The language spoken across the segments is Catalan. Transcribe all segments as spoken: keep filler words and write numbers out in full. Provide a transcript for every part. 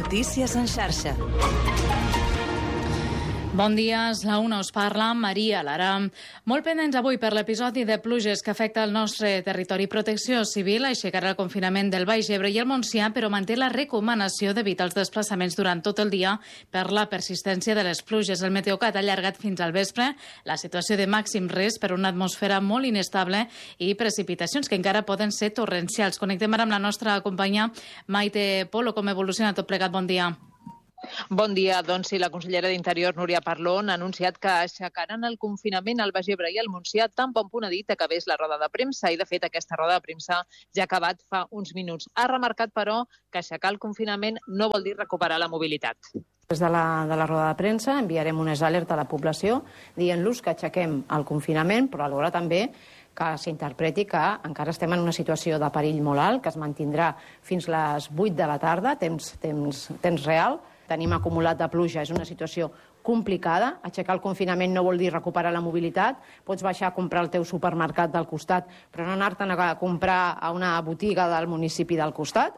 Notícies en xarxa. Bon dia, és la una, us parla Maria Lara. Molt pendents avui per l'episodi de pluges que afecta el nostre territori. Protecció Civil aixecarà el confinament del Baix Ebre i el Montsià, però manté la recomanació d'evitar els desplaçaments durant tot el dia per la persistència de les pluges. El Meteocat ha allargat fins al vespre la situació de màxim risc per una atmosfera molt inestable i precipitacions que encara poden ser torrencials. Connectem ara amb la nostra companya Maite Polo. Com evoluciona tot plegat? Bon dia. Bon dia. Doncs sí, la consellera d'Interior, Núria Parlon, ha anunciat que aixecaran el confinament al Baix Ebre i al Montsià tan bon punt ha dit que acabés la roda de premsa, i de fet aquesta roda de premsa ja ha acabat fa uns minuts. Ha remarcat, però, que aixecar el confinament no vol dir recuperar la mobilitat. Des de la, de la roda de premsa enviarem unes alertes a la població dient-los que aixequem el confinament, però alhora també que s'interpreti que encara estem en una situació de perill molt alt, que es mantindrà fins les vuit de la tarda, temps, temps, temps real. Tenim acumulat de pluja, és una situació complicada. Aixecar el confinament no vol dir recuperar la mobilitat. Pots baixar a comprar al teu supermercat del costat, però no anar-te'n a comprar a una botiga del municipi del costat.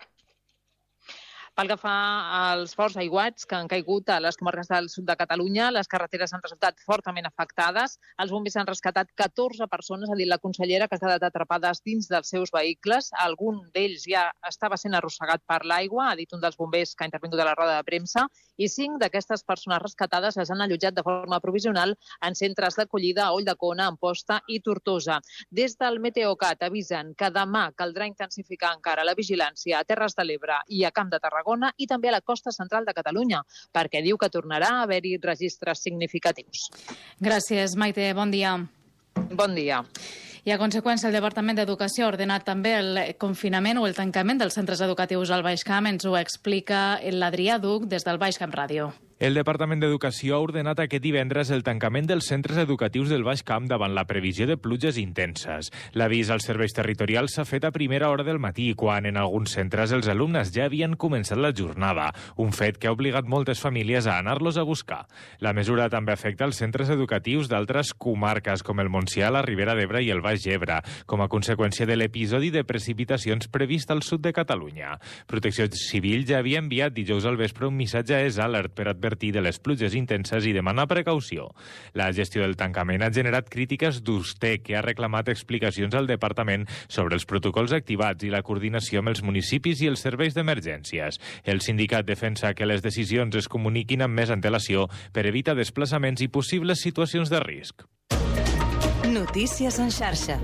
Pel que fa als forts aiguats que han caigut a les comarques del sud de Catalunya, les carreteres han resultat fortament afectades. Els bombers han rescatat catorze persones, ha dit la consellera, que han quedat atrapades dins dels seus vehicles. Algun d'ells ja estava sent arrossegat per l'aigua, ha dit un dels bombers que ha intervingut a la roda de premsa, i cinc d'aquestes persones rescatades les han allotjat de forma provisional en centres d'acollida a Ulldecona, Amposta i Tortosa. Des del Meteocat avisen que demà caldrà intensificar encara la vigilància a Terres de l'Ebre i a Camp de Tarragona i també a la costa central de Catalunya, perquè diu que tornarà a haver-hi registres significatius. Gràcies, Maite. Bon dia. Bon dia. I a conseqüència, el Departament d'Educació ha ordenat també el confinament o el tancament dels centres educatius al Baix Camp. Ens ho explica l'Adrià Duc des del Baix Camp Ràdio. El Departament d'Educació ha ordenat aquest divendres el tancament dels centres educatius del Baix Camp davant la previsió de pluges intenses. L'avís als serveis territorials s'ha fet a primera hora del matí, quan en alguns centres els alumnes ja havien començat la jornada, un fet que ha obligat moltes famílies a anar-los a buscar. La mesura també afecta els centres educatius d'altres comarques, com el Montsià, la Ribera d'Ebre i el Baix Ebre, com a conseqüència de l'episodi de precipitacions previst al sud de Catalunya. Protecció Civil ja havia enviat dijous al vespre un missatge a EsAlert per advertir de les pluges intenses i demanar precaució. La gestió del tancament ha generat crítiques d'Usté, que ha reclamat explicacions al departament sobre els protocols activats i la coordinació amb els municipis i els serveis d'emergències. El sindicat defensa que les decisions es comuniquin amb més antelació per evitar desplaçaments i possibles situacions de risc. Notícies en xarxa.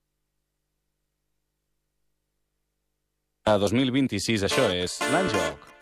A dos mil vint-i-sis això és l'Any Joc.